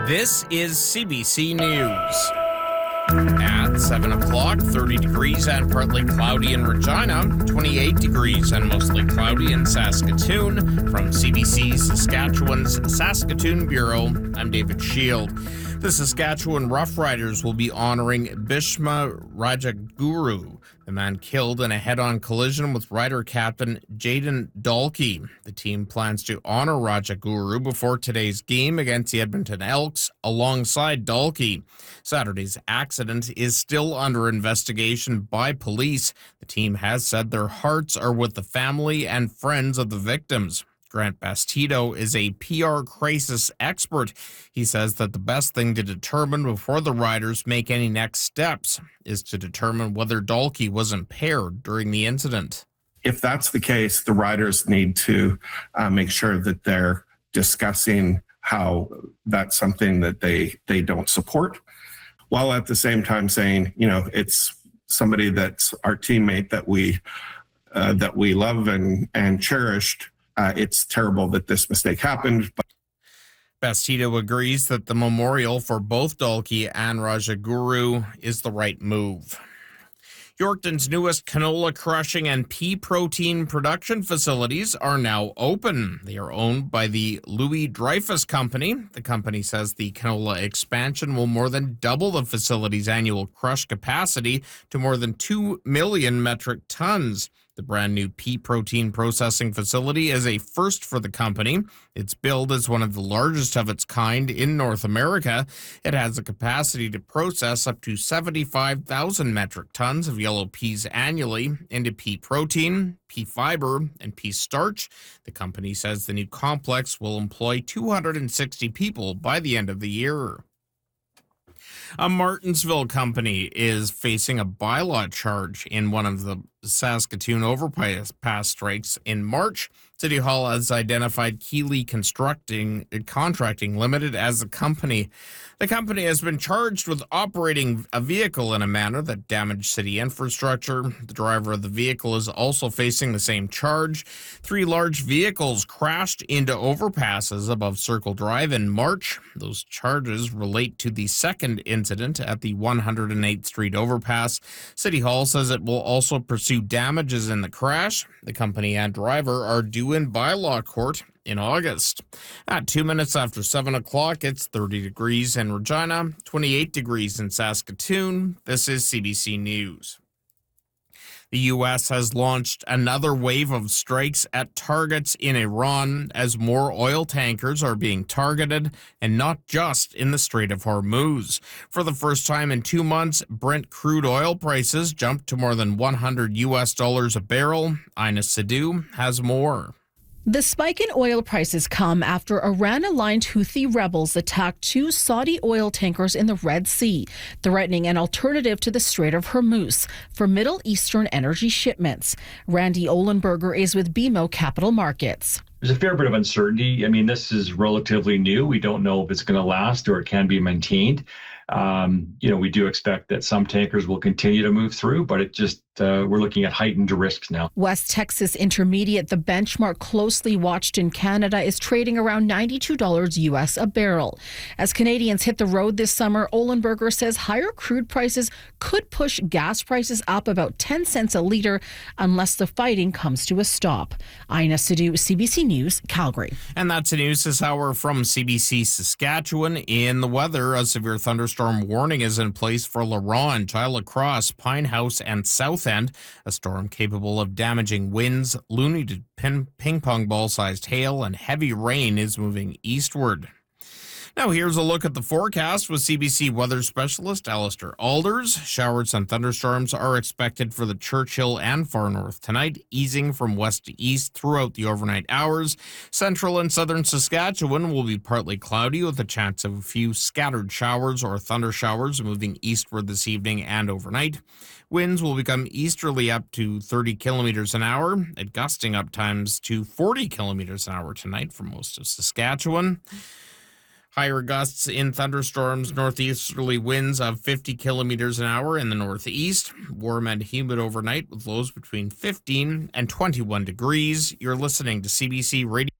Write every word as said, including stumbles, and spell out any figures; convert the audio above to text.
This is C B C News. At seven o'clock, thirty degrees and partly cloudy in Regina, twenty-eight degrees and mostly cloudy in Saskatoon. From C B C Saskatchewan's Saskatoon Bureau, I'm David Shield. The Saskatchewan Roughriders will be honoring Bhishma Rajaguru, the man killed in a head-on collision with rider captain Jayden Dalkey. The team plans to honor Rajaguru before today's game against the Edmonton Elks alongside Dalkey. Saturday's accident is still under investigation by police. The team has said their hearts are with the family and friends of the victims. Grant Bastido is a P R crisis expert. He says that the best thing to determine before the riders make any next steps is to determine whether Dalkey was impaired during the incident. If that's the case, the riders need to uh, make sure that they're discussing how that's something that they, they don't support, while at the same time saying, you know, it's somebody that's our teammate that we uh, that we love and, and cherished. Uh, it's terrible that this mistake happened. But Bastido agrees that the memorial for both Dalkey and Rajaguru is the right move. Yorkton's newest canola crushing and pea protein production facilities are now open. They are owned by the Louis Dreyfus Company. The company says the canola expansion will more than double the facility's annual crush capacity to more than two million metric tons. The brand new pea protein processing facility is a first for the company. It's billed as one of the largest of its kind in North America. It has a capacity to process up to seventy-five thousand metric tons of yellow peas annually into pea protein, pea fiber, and pea starch. The company says the new complex will employ two hundred sixty people by the end of the year. A Martinsville company is facing a bylaw charge in one of the Saskatoon overpass pass strikes in March. City Hall has identified Keeley Constructing Contracting Limited as the company. The company has been charged with operating a vehicle in a manner that damaged city infrastructure. The driver of the vehicle is also facing the same charge. Three large vehicles crashed into overpasses above Circle Drive in March. Those charges relate to the second incident at the one hundred eighth Street overpass. City Hall says it will also pursue damages in the crash. The company and driver are due in bylaw court in August. At two minutes after seven o'clock, it's thirty degrees in Regina, twenty-eight degrees in Saskatoon. This is C B C News. The U S has launched another wave of strikes at targets in Iran as more oil tankers are being targeted, and not just in the Strait of Hormuz. For the first time in two months, Brent crude oil prices jumped to more than one hundred U S dollars a barrel. Ina Sidhu has more. The spike in oil prices come after Iran-aligned Houthi rebels attacked two Saudi oil tankers in the Red Sea, threatening an alternative to the Strait of Hormuz for Middle Eastern energy shipments. Randy Ohlenberger is with B M O Capital Markets. There's a fair bit of uncertainty. I mean, this is relatively new. We don't know if it's going to last or it can be maintained. Um, you know, we do expect that some tankers will continue to move through, but it just uh, we're looking at heightened risks now. West Texas Intermediate, the benchmark closely watched in Canada, is trading around ninety-two dollars U S a barrel. As Canadians hit the road this summer, Ohlenberger says higher crude prices could push gas prices up about ten cents a litre unless the fighting comes to a stop. Ina Sidhu, C B C News, Calgary. And that's the news this hour from C B C Saskatchewan. In the weather, a severe thunderstorm warning is in place for La Ronge, Isla Crosse, Pine House, and South End. A storm capable of damaging winds, loony to ping, ping pong ball-sized hail, and heavy rain is moving eastward. Now here's a look at the forecast with C B C weather specialist Alistair Alders. Showers and thunderstorms are expected for the Churchill and far north tonight, easing from west to east throughout the overnight hours. Central and southern Saskatchewan will be partly cloudy with a chance of a few scattered showers or thunder showers moving eastward this evening and overnight. Winds will become easterly up to thirty kilometers an hour, at gusting up times to forty kilometers an hour tonight for most of Saskatchewan. Higher gusts in thunderstorms, northeasterly winds of fifty kilometers an hour in the northeast. Warm and humid overnight with lows between fifteen and twenty-one degrees. You're listening to C B C Radio.